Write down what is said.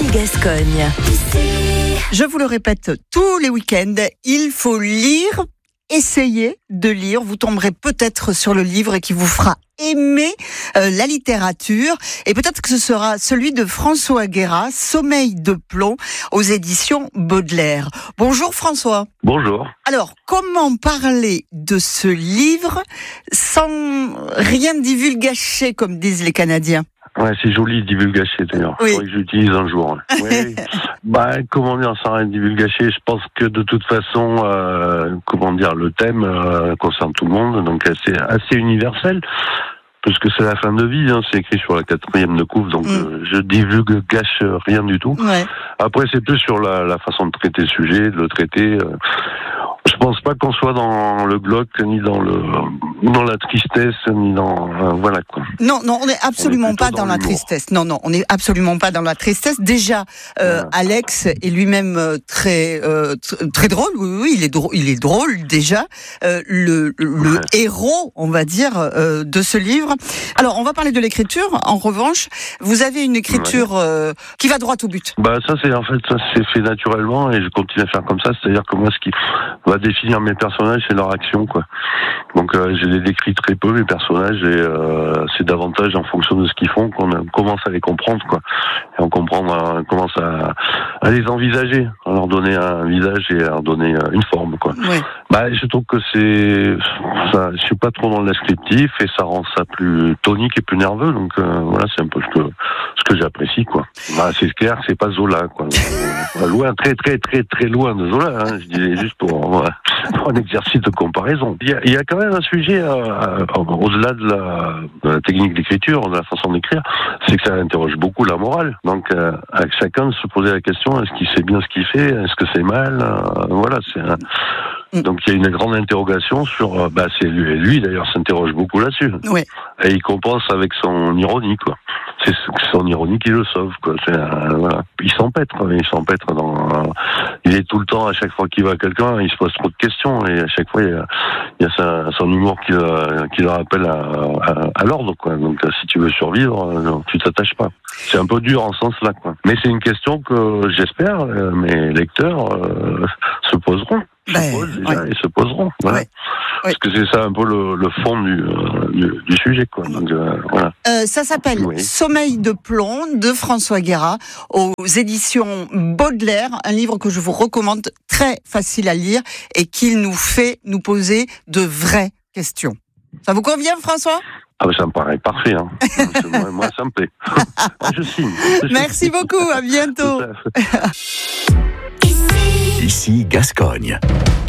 Gascogne. Je vous le répète tous les week-ends, il faut lire, essayez de lire. Vous tomberez peut-être sur le livre qui vous fera aimer la littérature. Et peut-être que ce sera celui de François Guérat, Sommeil de plomb, aux éditions Baudelaire. Bonjour François. Bonjour. Alors, comment parler de ce livre sans rien divulgacher, comme disent les Canadiens ? Ouais, c'est joli, divulgacher d'ailleurs. Oui. Faudrait que j'utilise un jour. Oui. Comment dire, sans rien divulgacher, je pense que de toute façon, le thème concerne tout le monde, donc c'est assez universel. Parce que c'est la fin de vie, c'est écrit sur la 4e de couve, donc je divulgage rien du tout. Ouais. Après, c'est plus sur la façon de traiter le sujet, de le traiter. Je pense pas qu'on soit dans le glauque, ni dans la tristesse, ni dans voilà quoi. Non, on n'est absolument pas dans la l'humour. tristesse. Non, on n'est absolument pas dans la tristesse. Déjà, Alex est lui-même très drôle. Oui, il est drôle déjà. Le héros, on va dire, de ce livre. Alors, on va parler de l'écriture. En revanche, vous avez une écriture qui va droit au but. Ça c'est fait naturellement et je continue à faire comme ça. C'est-à-dire que moi, ce qui va définir mes personnages, c'est leur action, quoi. Donc je les décris très peu, mes personnages, et c'est davantage en fonction de ce qu'ils font qu'on commence à les comprendre, quoi. Et on commence à les envisager, à leur donner un visage et à leur donner une forme, quoi. Ouais. Je trouve que je suis pas trop dans le descriptif et ça rend ça plus tonique et plus nerveux, donc voilà, c'est un peu ce que j'apprécie, quoi. C'est clair que c'est pas Zola, quoi. Loin, très très très très loin de Zola, je disais juste pour un exercice de comparaison. Il y a quand même un sujet au-delà de la technique d'écriture, de la façon d'écrire, c'est que ça interroge beaucoup la morale. Donc à chacun de se poser la question, est-ce qu'il sait bien ce qu'il fait, est-ce que c'est mal, voilà, donc il y a une grande interrogation sur c'est lui d'ailleurs s'interroge beaucoup là-dessus. Oui. Et il compense avec son ironie, quoi. C'est son ironie qui le sauve, quoi. Voilà. Il s'empêtre il est tout le temps, à chaque fois qu'il voit quelqu'un, il se pose trop de questions et à chaque fois il y a son humour qui le rappelle à l'ordre, quoi. Donc si tu veux survivre, tu t'attaches pas. C'est un peu dur en ce sens-là, quoi. Mais c'est une question que j'espère mes lecteurs se poseront. Ils se poseront. Voilà. Ouais. Parce que c'est ça un peu le fond du sujet, quoi. Donc, voilà. Ça s'appelle Sommeil de plomb de François Guérat aux éditions Baudelaire, un livre que je vous recommande, très facile à lire et qui nous fait nous poser de vraies questions. Ça vous convient, François ? Ça me paraît parfait. Moi, ça me plaît. Je signe. Merci beaucoup, à bientôt. Ici Gascogne.